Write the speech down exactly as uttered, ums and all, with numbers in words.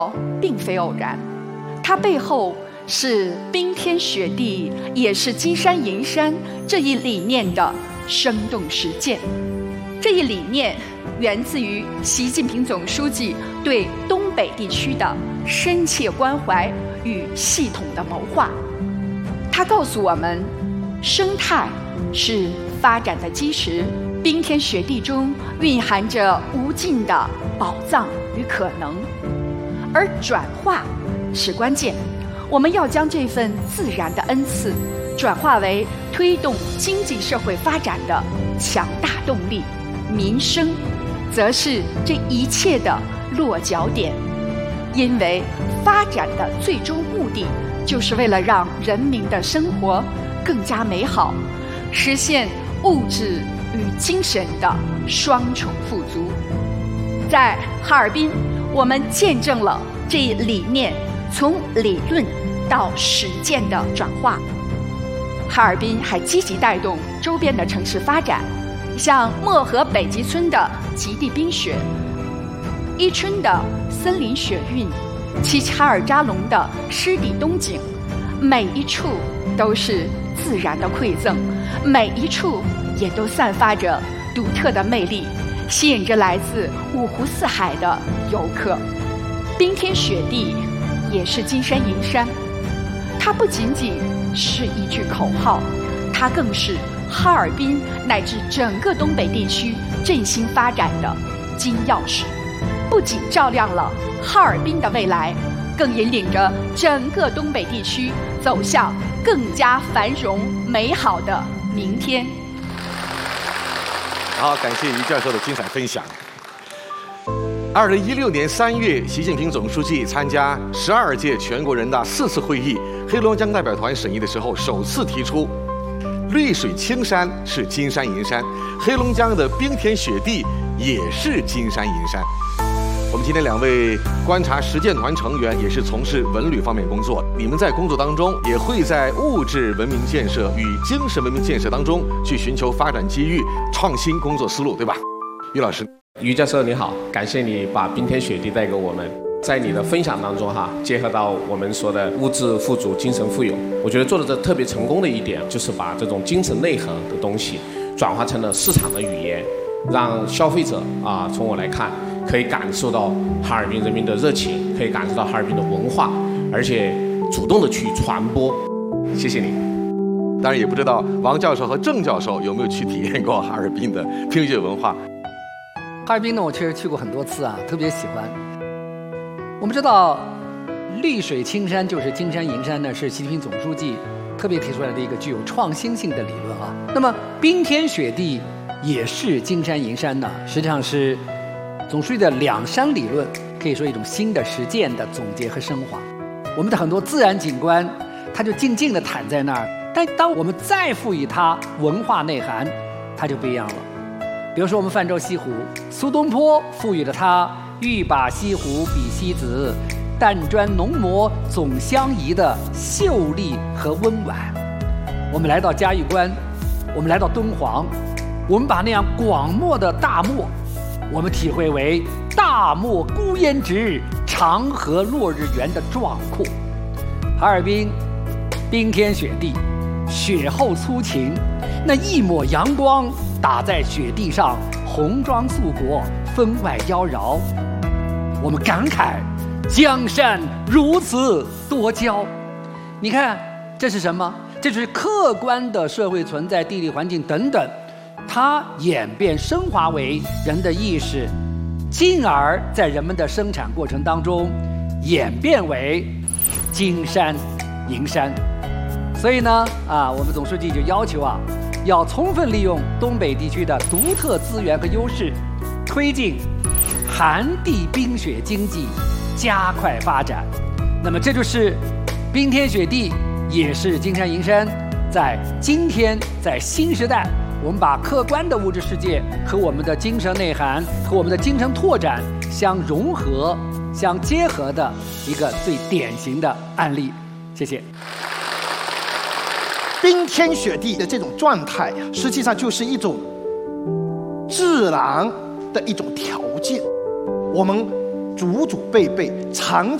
并非偶然，它背后是冰天雪地，也是金山银山这一理念的生动实践。这一理念源自于习近平总书记对东北地区的深切关怀与系统的谋划。他告诉我们，生态是发展的基石，冰天雪地中蕴含着无尽的宝藏与可能，而转化是关键。我们要将这份自然的恩赐转化为推动经济社会发展的强大动力，民生则是这一切的落脚点。因为发展的最终目的就是为了让人民的生活更加美好，实现物质与精神的双重富足。在哈尔滨，我们见证了这一理念从理论到实践的转化。哈尔滨还积极带动周边的城市发展，像漠河北极村的极地冰雪，伊春的森林雪韵，齐齐哈尔扎龙的湿地冬景，每一处都是自然的馈赠，每一处也都散发着独特的魅力，吸引着来自五湖四海的游客。冰天雪地也是金山银山，它不仅仅是一句口号，它更是哈尔滨乃至整个东北地区振兴发展的金钥匙，不仅照亮了哈尔滨的未来，更引领着整个东北地区走向更加繁荣美好的明天。 好，感谢于教授的精彩分享。二零一六年三月，习近平总书记参加十二届全国人大四次会议黑龙江代表团审议的时候，首次提出绿水青山是金山银山，黑龙江的冰天雪地也是金山银山。我们今天两位观察实践团成员也是从事文旅方面工作，你们在工作当中也会在物质文明建设与精神文明建设当中去寻求发展机遇，创新工作思路，对吧？于老师。 于教授你好，感谢你把冰天雪地带给我们，在你的分享当中哈，结合到我们说的物质富足、精神富有，我觉得做的这特别成功的一点，就是把这种精神内核的东西转化成了市场的语言，让消费者啊，从我来看，可以感受到哈尔滨人民的热情，可以感受到哈尔滨的文化，而且主动的去传播。谢谢你。 当然也不知道王教授和郑教授有没有去体验过哈尔滨的冰雪文化。 哈尔滨呢，我确实去过很多次啊，特别喜欢。我们知道，绿水青山就是金山银山呢，是习近平总书记特别提出来的一个具有创新性的理论啊。那么冰天雪地也是金山银山呢，实际上是总书记的两山理论，可以说一种新的实践的总结和升华。我们的很多自然景观，它就静静地躺在那儿，但当我们再赋予它文化内涵，它就不一样了。比如说我们泛舟西湖，苏东坡赋予了它欲把西湖比西子，淡妆浓抹总相宜的秀丽和温婉。我们来到嘉峪关，我们来到敦煌，我们把那样广漠的大漠，我们体会为大漠孤烟直，长河落日圆的壮阔。哈尔滨冰天雪地，雪后粗晴，那一抹阳光打在雪地上，红装素裹，分外妖娆。我们感慨江山如此多娇。你看这是什么？这是客观的社会存在、地理环境等等，它演变升华为人的意识，进而在人们的生产过程当中演变为金山银山。所以呢啊，我们总书记就要求啊，要充分利用东北地区的独特资源和优势，推进寒地冰雪经济，加快发展。那么这就是冰天雪地也是金山银山，在今天，在新时代，我们把客观的物质世界和我们的精神内涵和我们的精神拓展相融合、相结合的一个最典型的案例。谢谢。 冰天雪地的这种状态，实际上就是一种自然的一种条件。我们祖祖辈辈长